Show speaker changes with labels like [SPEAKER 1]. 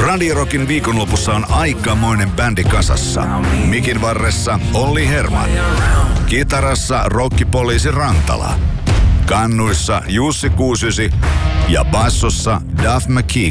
[SPEAKER 1] Radio Rockin viikonlopussa on aikamoinen bändi kasassa. Mikin varressa Olli Herman. Kitarassa rokkipoliisi Rantala. Kannuissa Jussi Kuusysi ja bassossa Duff McKee